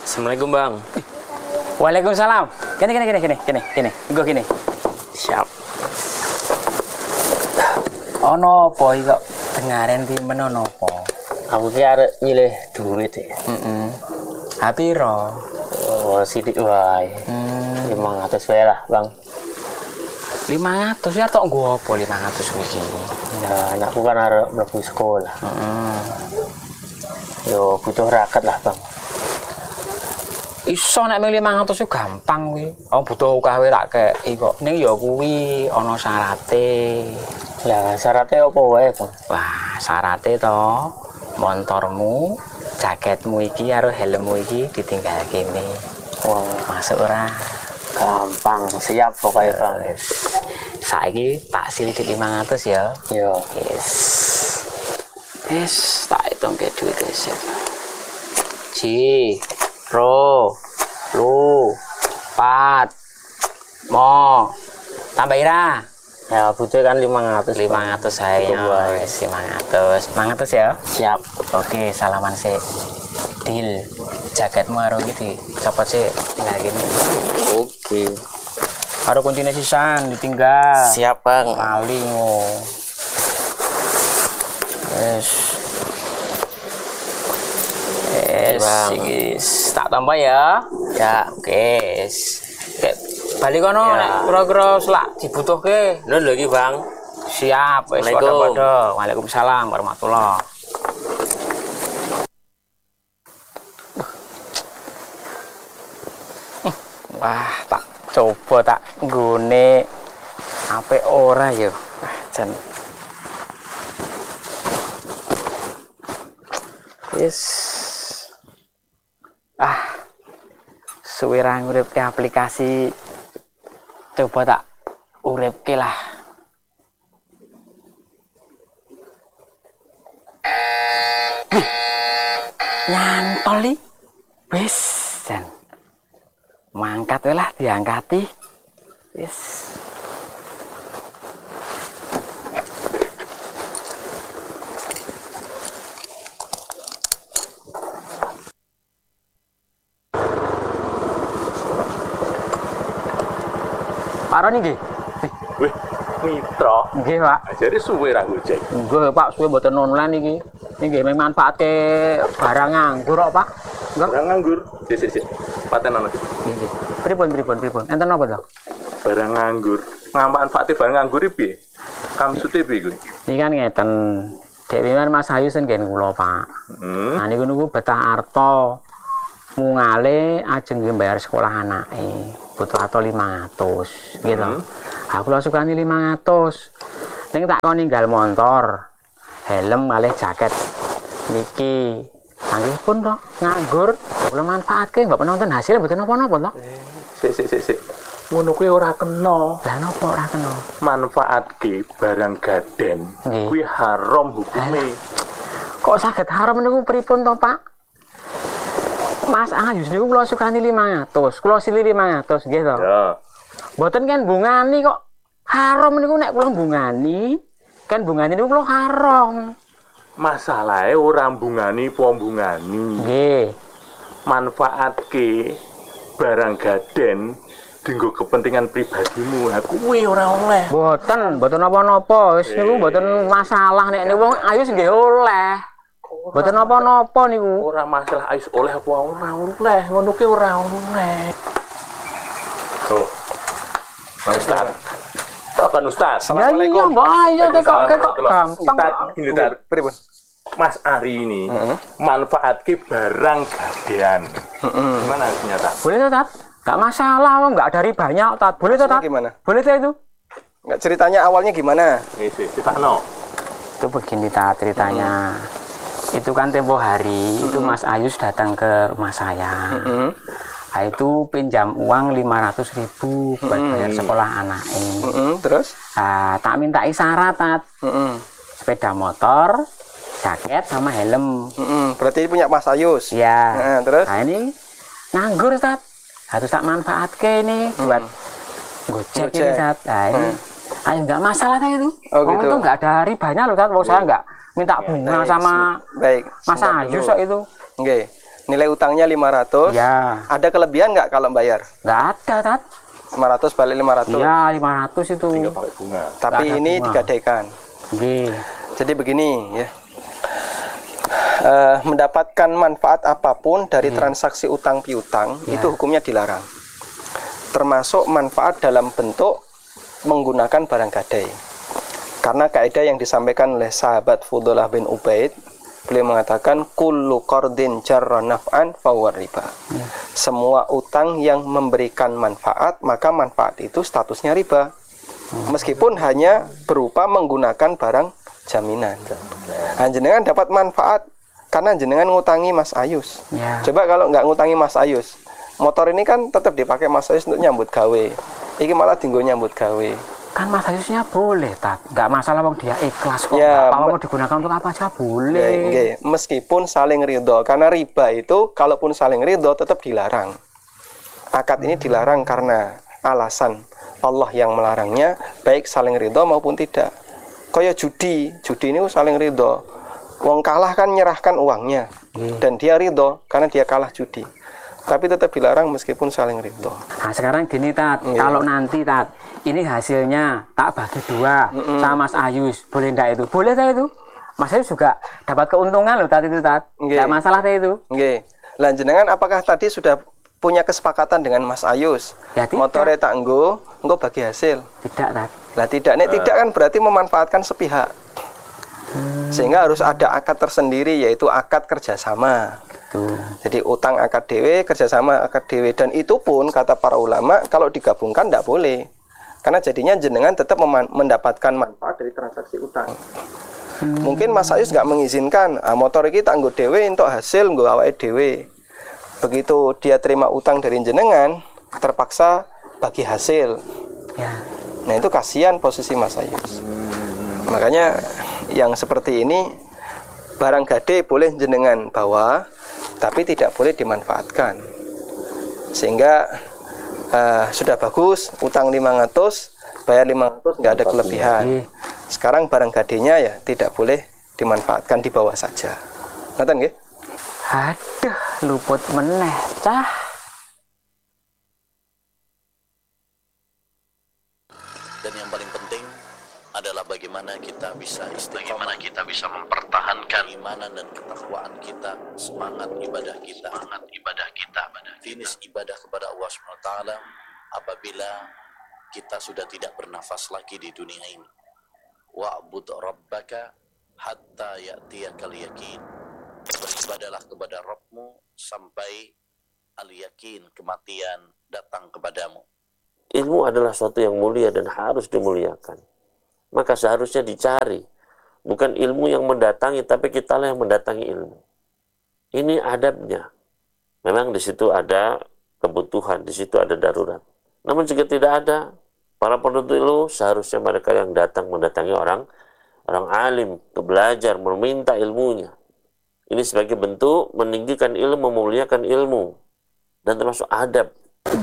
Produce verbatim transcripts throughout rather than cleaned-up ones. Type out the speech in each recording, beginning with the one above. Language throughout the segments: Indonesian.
Assalamualaikum Bang. Waalaikumsalam. Gini gini gini gini gini gini. Gue gini. Siap. Ono apa iki kok dengaren ki menono apa? Aku ki arek nyilih duit ya. Heeh. Ha piro? Oh, sidik wae. Hmm, lima ratus wae lah, Bang. lima ratus ya tok nggo apa lima ratus iki? Ya, anakku kan arek mlebu sekolah. Heeh. Yo butuh raket lah, Bang. Iso nek mung lima ratus yo gampang kuwi. Oh butuh kawe tak kei kok. Ning ya kuwi ana syarate. Lah, syaratnya apa wae, Bang? Wah, syarate to montormu, jaketmu iki karo helmmu iki ditinggal kene. Wah, Masuk ora? gampang, siap pokoknya, Bang. Saiki tak silidik lima ratus ya. Yo, Yes. Yes, tak hitung ke duit wis. Ji, ro, lu, pat, mo, tambah ira. ya butuh kan lima ratus. lima ratus saya, wis lima ratus. lima ratus ya. Siap. Oke, salaman sih. Deal. Jaketmu karo iki copot sih tinggal gini. Oke. Karo kuncine sisan ditinggal. Siap, Bang. Lali ngo. Yes. Yes, Bang. yes. Tak tambah ya. Ya, Oke. Oke. Balik kono Ya. nek kira-kira selak dibutuhke. nun lagi, Bang. Siap, wis Assalamualaikum. padha-padha. Waalaikumsalam warahmatullahi. Wah, tak coba tak nggone apik ora ya. Ah, jan. Yes. Ah. Suwe ra nguripke aplikasi. Coba tak uripke lah. Hih, nyantol iki. Wis, jan. Mangkat wae lah diangkati. Wis. Paroni nggih. Wih, mitra. Nggih, Pak. Jadi suwe ra Gojek. Nggih, Pak, suwe mboten online iki. Nggih manfaatke barang nganggur kok, Pak. Nggih. Barang nganggur. Sik sik sik. Paten ana. Nggih. Pripun pripun pripun? Enten napa to? Barang nganggur. Ngamanfaati barang nganggur iki piye? Kamsute piye kuwi? Ini kan ngeten. Dek wingan Mas Ayu sen ngen kula, Pak. Hmm. Nah niku niku betah arta mungale ajeng nggih bayar sekolah anake. Butuh ato lima ratus gitu. Hmm. Aku lah sukani lima ratus. Ning tak kon ninggal motor, helm malih jaket. Niki anggih pun to nganggur, kula manfaatke mbok penonton hasil mboten napa-napa to. Sik sik sik sik. Ngono kuwi ora kena. Lah napa ora kena? Manfaatke barang gaden. Nggih. Kuwi haram hukume. Kok saged haram niku pripun to, Pak? Mas Ayu niku kula sukani lima ratus, kula silih lima ratus nggih to. Ya. Mboten kan bungani kok haram niku nek kula bungani, kan bungani niku kula haram. Masalahe ora mbungani apa mbungani. Nggih. Manfaatke barang gaden dinggo kepentingan pribadimu. Ha kuwi ora oleh. Mboten, mboten napa-napa. Wis niku mboten masalah nek niku wong ayu nggih oleh. Mboten napa-napa niku. Ora masalah ais oleh apa ora oleh, ngono ki ora oleh. Tuh. Pak Ustaz. Pak Ustaz. Ya iya, Mbak Ayu kok kok kok gampang. Ustaz, ini tar. Pripun? Mas Ari ini manfaatke barang gadean. Gimana artinya, Tat? Boleh tuh, Tat? Enggak masalah, kok enggak dari banyak, Tat. Boleh tuh, Tat? Gimana? Boleh tuh itu. Nggak ceritanya awalnya gimana? Nih, sih, Tano. Itu begini, Tat, ceritanya. Itu kan tempo hari itu Mas Ayus datang ke rumah saya. Nah, itu pinjam uang lima ratus ribu buat bayar sekolah anaknya. Mm-mm, terus? Nah, tak minta syarat, Tat. Mm-mm. Sepeda motor, jaket sama helm. Mm-mm, berarti punya Mas Ayus. Ya. Nah, terus? Nah, ini nganggur, Tat. Harus tak manfaatkan ini buat Gojek ini, Gojek. Tat. Nah, ini ah, nggak masalah Tat, itu. Oh, Wong gitu. itu nggak ada ribanya loh, Tat. Mau saya nggak minta bunga Baik, sama Baik. Mas sebentar Ayus dulu. kok itu. Oke. Nilai utangnya lima ratus. Ya, Ada kelebihan nggak kalau bayar? nggak ada, Tat. lima ratus balik lima ratus. Iya, lima ratus itu. Tinggal pakai bunga. Tapi Nggak ada ini bunga. digadaikan. Nggih. Jadi begini ya. Eh, mendapatkan manfaat apapun dari transaksi utang piutang Ya. itu hukumnya dilarang. Termasuk manfaat dalam bentuk menggunakan barang gadai. Karena kaidah yang disampaikan oleh sahabat Fudhalah bin Ubaid, beliau mengatakan kullu qardin jarra naf'an fahuwa riba. Ya. Semua utang yang memberikan manfaat, maka manfaat itu statusnya riba. Meskipun hanya berupa menggunakan barang jaminan. Nah, jenengan dapat manfaat karena jenengan ngutangi Mas Ayus. Ya. Coba kalau nggak ngutangi Mas Ayus, motor ini kan tetap dipakai Mas Ayus untuk nyambut gawe. Iki malah tinggal nyambut gawe. Kan Mas Ayusnya boleh, Tat. Nggak masalah wong dia ikhlas kok. Ya, Nggak apa-apa me- mau digunakan untuk apa aja boleh. Nggih, nggih. Meskipun saling ridho, karena riba itu kalaupun saling ridho tetap dilarang. Akad ini dilarang karena alasan Allah yang melarangnya, baik saling ridho maupun tidak. Kaya judi, judi ini saling ridho. Wong kalah kan nyerahkan uangnya, dan dia ridho karena dia kalah judi. Tapi tetap dilarang meskipun saling ridho. Nah sekarang gini, Tat, Iya. kalau nanti, Tat, ini hasilnya tak bagi dua sama Mas Ayus, boleh enggak itu? Boleh tak itu? Mas Ayus juga dapat keuntungan loh, Tat, itu, Tat. Nggih. Enggak masalah tak itu. Nggih. Lah jenengan apakah tadi sudah punya kesepakatan dengan Mas Ayus? Ya, tidak. Motornya tak nggo, engko bagi hasil. Tidak, Tat. Lah tidak, nek tidak kan berarti memanfaatkan sepihak. Sehingga harus ada akad tersendiri, yaitu akad kerjasama. Tuh. Jadi utang akad dewe, kerjasama akad dewe, dan itu pun kata para ulama kalau digabungkan tidak boleh, karena jadinya jenengan tetap meman- mendapatkan manfaat dari transaksi utang. Mungkin Mas Ayus nggak mengizinkan, ah, motor ini tak nggo dewe untuk hasil nggo awake dewe. Begitu dia terima utang dari jenengan, terpaksa bagi hasil. Ya. Nah itu kasihan posisi Mas Ayus. Makanya yang seperti ini barang gade boleh jenengan bawa, tapi tidak boleh dimanfaatkan. Sehingga uh, sudah bagus, utang lima ratus, bayar lima ratus, nggak ada kelebihan. Sekarang barang gadenya ya tidak boleh dimanfaatkan, dibawa saja. Ngerti nggih? Aduh, luput meneh, cah. Dan yang paling penting adalah bagaimana kita bisa istiqomah, bagaimana kita bisa mempertahankan imanan dan ketakwaan kita, semangat ibadah kita, semangat ibadah kita, finish ibadah kepada Allah subhanahu wa taala apabila kita sudah tidak bernafas lagi di dunia ini. Wa'bud rabbaka hatta ya'tiyakal yakin. Beribadalah kepada Rabbmu sampai al-yakin, kematian datang kepadamu. Ilmu adalah suatu yang mulia dan harus dimuliakan. Maka seharusnya dicari. Bukan ilmu yang mendatangi, tapi kitalah yang mendatangi ilmu. Ini adabnya. Memang di situ ada kebutuhan, di situ ada darurat. Namun jika tidak ada, para penuntut ilmu seharusnya mereka yang datang mendatangi orang orang alim, ke belajar, meminta ilmunya. Ini sebagai bentuk meninggikan ilmu, memuliakan ilmu, dan termasuk adab.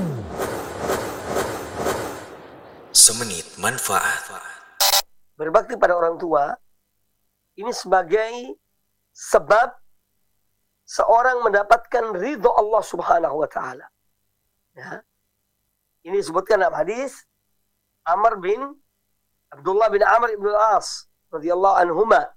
Semenit manfaat. Berbakti pada orang tua ini sebagai sebab seorang mendapatkan ridho Allah Subhanahu wa taala. Ya. Ini disebutkan dalam hadis Amr bin Abdullah bin Amr ibn al-As radhiyallahu anhuma.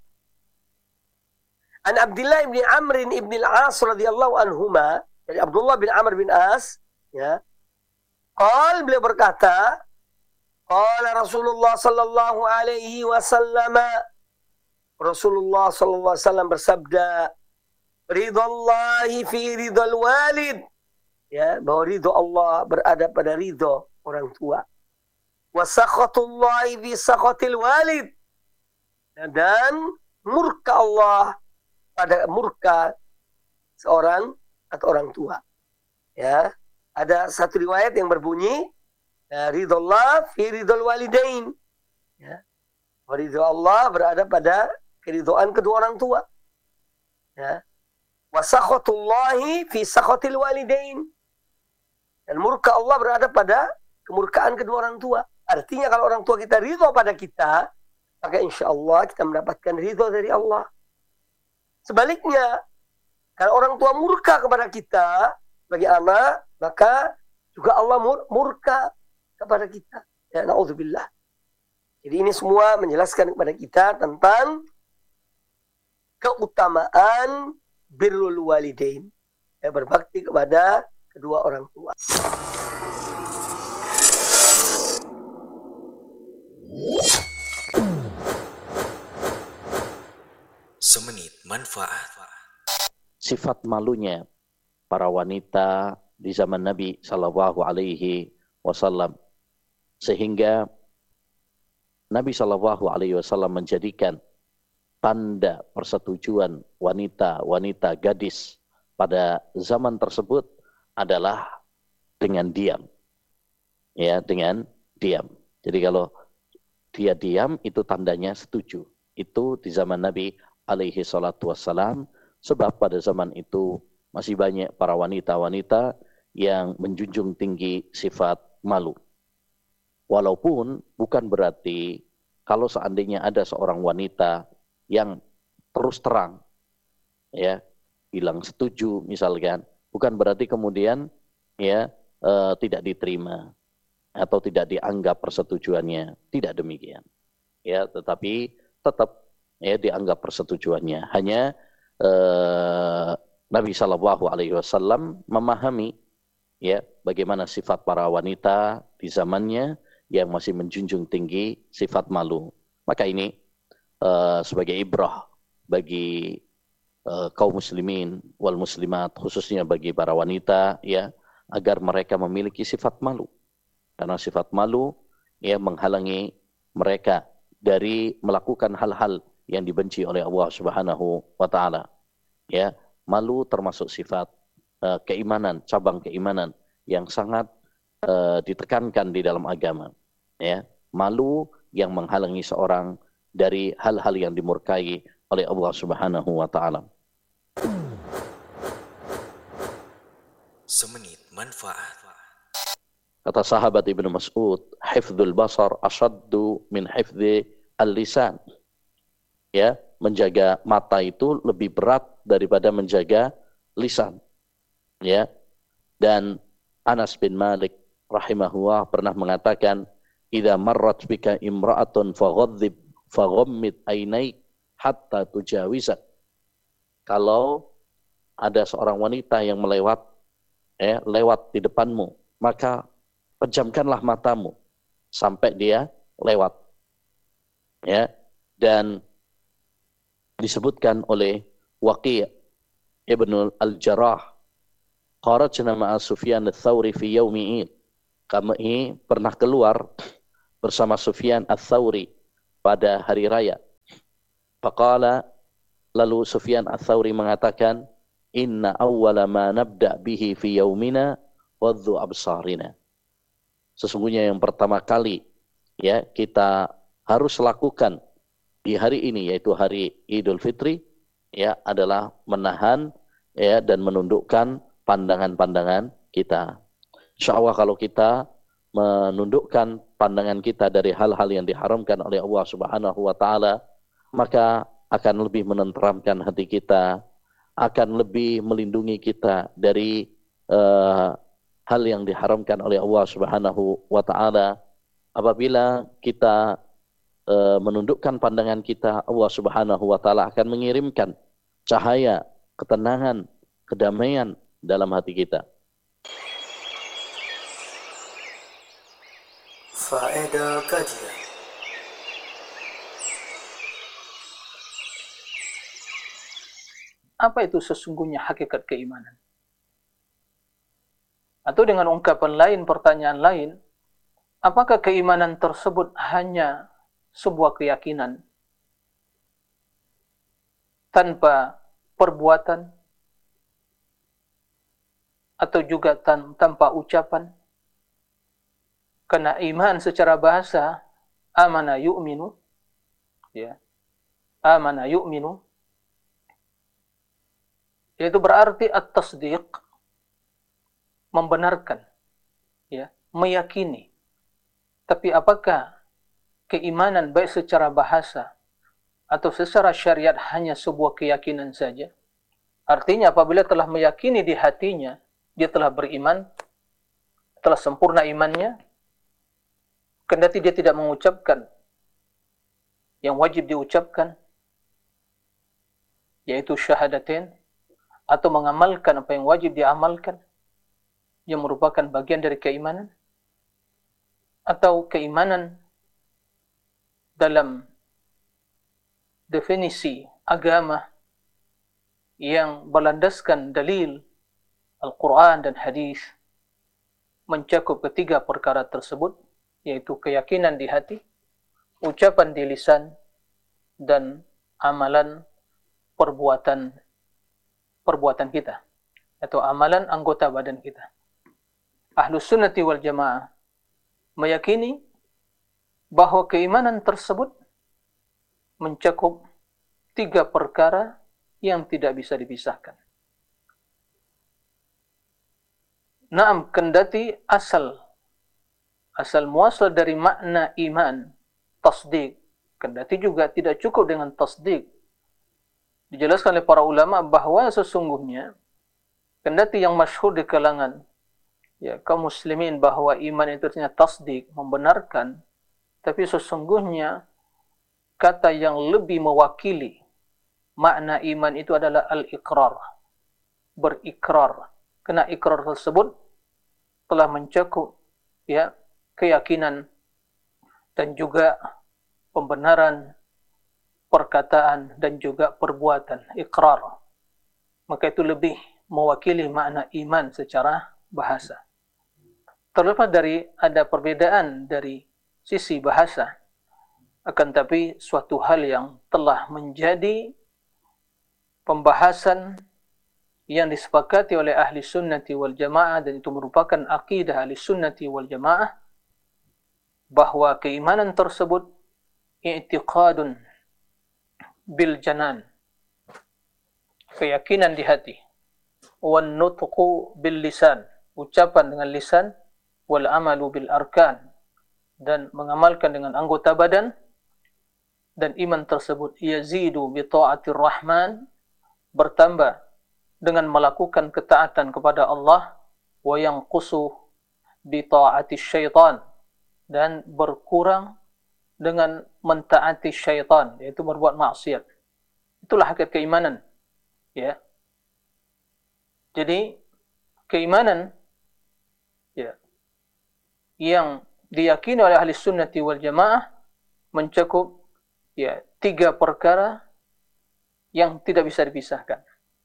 An Abdullah bin Amr ibn al-As radhiyallahu anhuma, dari Abdullah bin Amr bin As, ya. Qal, beliau berkata, qala Rasulullah sallallahu alaihi wasallam, Rasulullah sallallahu alaihi wasallam bersabda, ridallahi fi ridal walid, ya, bahwa ridho Allah berada pada ridho orang tua. Wa sakhatullahi fi sakhatil walid, dan murka Allah pada murka seorang atau orang tua. Ya, ada satu riwayat yang berbunyi ridallah fi ridal walidain. Ya. Ridho Allah berada pada keridhaan kedua orang tua. Ya. Wa sakhatullahi fi sakhatil walidain. Dan murka Allah berada pada kemurkaan kedua orang tua. Artinya kalau orang tua kita ridho pada kita, maka insya Allah kita mendapatkan ridho dari Allah. Sebaliknya, Karena orang tua murka kepada kita sebagai anak, maka juga Allah mur murka kepada kita. Ya, na'udzubillah. Jadi ini semua menjelaskan kepada kita tentang keutamaan birrul walidain, ya, berbakti kepada kedua orang tua. Semenit manfaat. Sifat malunya para wanita di zaman Nabi Shallallahu Alaihi Wasallam, sehingga Nabi Shallallahu Alaihi Wasallam menjadikan tanda persetujuan wanita-wanita gadis pada zaman tersebut adalah dengan diam, ya, dengan diam. Jadi kalau dia diam itu tandanya setuju. Itu di zaman Nabi alaihi salatu wassalam, sebab pada zaman itu masih banyak para wanita-wanita yang menjunjung tinggi sifat malu. Walaupun bukan berarti kalau seandainya ada seorang wanita yang terus terang, ya, bilang setuju misalkan, bukan berarti kemudian ya e, tidak diterima atau tidak dianggap persetujuannya, tidak demikian. Ya, tetapi tetap ya dianggap persetujuannya. Hanya eh, Nabi Shallallahu Alaihi Wasallam memahami ya bagaimana sifat para wanita di zamannya yang masih menjunjung tinggi sifat malu. Maka ini eh, sebagai ibrah bagi eh, kaum muslimin wal muslimat, khususnya bagi para wanita, ya, agar mereka memiliki sifat malu. Karena sifat malu ya menghalangi mereka dari melakukan hal-hal yang dibenci oleh Allah Subhanahu wa taala. Ya, malu termasuk sifat uh, keimanan, cabang keimanan yang sangat uh, ditekankan di dalam agama. Ya, malu yang menghalangi seorang dari hal-hal yang dimurkai oleh Allah Subhanahu wa taala. Semenit manfaat. Kata sahabat Ibnu Mas'ud, hifdzul basar asyaddu min hifdzi al-lisan. Ya, menjaga mata itu lebih berat daripada menjaga lisan. Ya. Dan Anas bin Malik rahimahullah pernah mengatakan, "Idza marrat bika imra'atun faghadhib faghammid ainaik hatta tujawizak." Kalau ada seorang wanita yang melewat ya, lewat di depanmu, maka pejamkanlah matamu sampai dia lewat. Ya, dan disebutkan oleh Waqi' ibn al-Jarrah, kharajna ma'a Sufyan ats-Tsauri fi yaumi Id. Kami pernah keluar bersama Sufyan ats-Tsauri pada hari raya. Faqala, lalu Sufyan ats-Tsauri mengatakan, inna awwala ma nabda bihi fi yaumina waddu absarina. Sesungguhnya yang pertama kali ya kita harus lakukan di hari ini, yaitu hari Idul Fitri, ya, adalah menahan ya dan menundukkan pandangan-pandangan kita. Insya Allah kalau kita menundukkan pandangan kita dari hal-hal yang diharamkan oleh Allah Subhanahu wa taala, maka akan lebih menenteramkan hati kita, akan lebih melindungi kita dari uh, hal yang diharamkan oleh Allah Subhanahu wa taala. Apabila kita menundukkan pandangan kita, Allah Subhanahu wa taala akan mengirimkan cahaya, ketenangan, kedamaian dalam hati kita. Faedah kajian. Apa itu sesungguhnya hakikat keimanan? Atau dengan ungkapan lain, pertanyaan lain, apakah keimanan tersebut hanya sebuah keyakinan tanpa perbuatan atau juga tan tanpa ucapan? Karena iman secara bahasa amana yu'minu, ya, amana yu'minu, yaitu berarti at-tasdiq, membenarkan, ya, meyakini. Tapi apakah keimanan baik secara bahasa atau secara syariat hanya sebuah keyakinan saja? Artinya apabila telah meyakini di hatinya, dia telah beriman, telah sempurna imannya, kendati dia tidak mengucapkan yang wajib diucapkan, yaitu syahadatain, atau mengamalkan apa yang wajib diamalkan, yang merupakan bagian dari keimanan, atau keimanan dalam definisi agama yang berlandaskan dalil Al-Quran dan hadis, mencakup ketiga perkara tersebut, yaitu keyakinan di hati, ucapan di lisan, dan amalan perbuatan perbuatan kita, atau amalan anggota badan kita. Ahlus Sunnati wal Jamaah meyakini bahwa keimanan tersebut mencakup tiga perkara yang tidak bisa dipisahkan. Naam, kendati asal asal muasal dari makna iman, tasdik, kendati juga tidak cukup dengan tasdik. Dijelaskan oleh para ulama bahwa sesungguhnya kendati yang masyhur di kalangan ya kaum muslimin bahwa iman itu artinya tasdik, membenarkan, tapi sesungguhnya kata yang lebih mewakili makna iman itu adalah al-iqrar, berikrar. Karena ikrar tersebut telah mencakup ya keyakinan dan juga pembenaran perkataan dan juga perbuatan, ikrar. Maka itu lebih mewakili makna iman secara bahasa. Terlepas dari ada perbedaan dari sisi bahasa, akan tapi suatu hal yang telah menjadi pembahasan yang disepakati oleh ahli sunnati wal jamaah, dan itu merupakan akidah ahli sunnati wal jamaah, bahwa keimanan tersebut i'tiqadun bil janan, keyakinan di hati, wan nutqu bil lisan, ucapan dengan lisan, wal amalu bil arkan, dan mengamalkan dengan anggota badan. Dan iman tersebut yazidu bi ta'atir rahman, bertambah dengan melakukan ketaatan kepada Allah, wa yanqusu bi ta'ati syaitan, dan berkurang dengan mentaati syaitan, yaitu berbuat maksiat. Itulah hakikat keimanan, ya. Jadi keimanan ya yang diyakini oleh ahli sunnati wal jamaah mencakup ya tiga perkara yang tidak bisa dipisahkan.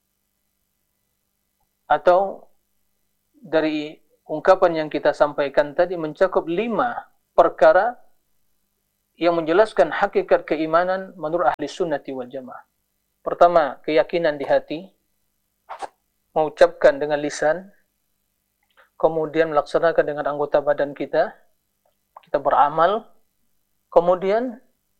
Atau dari ungkapan yang kita sampaikan tadi mencakup lima perkara yang menjelaskan hakikat keimanan menurut ahli sunnati wal jamaah. Pertama, keyakinan di hati, mengucapkan dengan lisan, kemudian melaksanakan dengan anggota badan kita, kita beramal, kemudian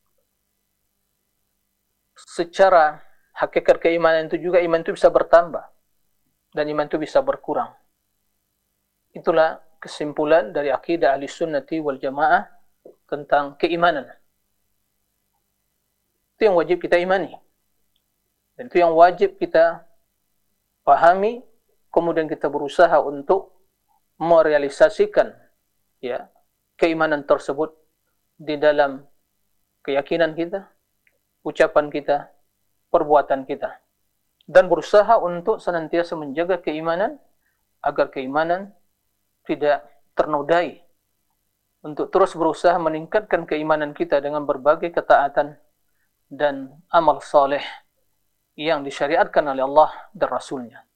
secara hakikat keimanan itu juga iman itu bisa bertambah dan iman itu bisa berkurang. Itulah kesimpulan dari akidah ahli sunnati wal jamaah tentang keimanan. Itu yang wajib kita imani, dan itu yang wajib kita pahami, kemudian kita berusaha untuk merealisasikan ya keimanan tersebut di dalam keyakinan kita, ucapan kita, perbuatan kita, dan berusaha untuk senantiasa menjaga keimanan agar keimanan tidak ternodai, untuk terus berusaha meningkatkan keimanan kita dengan berbagai ketaatan dan amal saleh yang disyariatkan oleh Allah dan Rasulnya.